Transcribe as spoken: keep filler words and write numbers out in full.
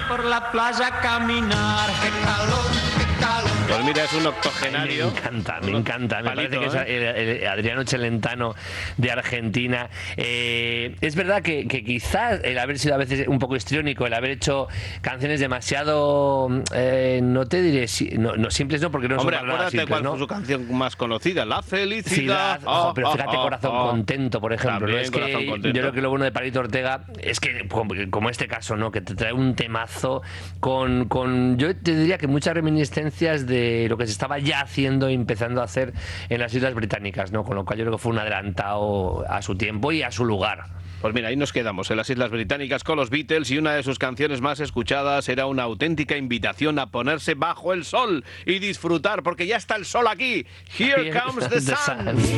por la playa a caminar. ¡Qué calor, qué calor! Pues mira, es un octogenario. Me encanta, me encanta. Me Palito, parece que ¿eh? es el, el Adriano Celentano de Argentina. Eh, es verdad que, que quizás el haber sido a veces un poco histriónico, el haber hecho canciones demasiado, eh, no te diré, si- no, no simples no, porque no Hombre, son para nada acuérdate simples, cuál ¿no? fue su canción más conocida, La Felicidad. Felicidad, Oh, ojo, pero fíjate, oh, Corazón oh. Contento, por ejemplo. También ¿no? Es que Corazón yo Contento. creo que lo bueno de Palito Ortega es que, como, como este caso, ¿no? Que te trae un temazo con, con, yo te diría que muchas reminiscencias de lo que se estaba ya haciendo, empezando a hacer en las Islas Británicas, ¿no? Con lo cual yo creo que fue un adelantado a su tiempo y a su lugar. Pues mira, ahí nos quedamos en las Islas Británicas con los Beatles y una de sus canciones más escuchadas era una auténtica invitación a ponerse bajo el sol y disfrutar, porque ya está el sol aquí. Here comes the sun.